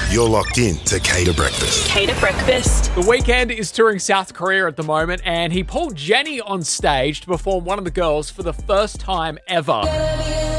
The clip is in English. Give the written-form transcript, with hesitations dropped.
You're locked in to Cater Breakfast. Cater Breakfast. The Weeknd is touring South Korea at the moment, and he pulled Jenny on stage to perform One of the Girls for the first time ever.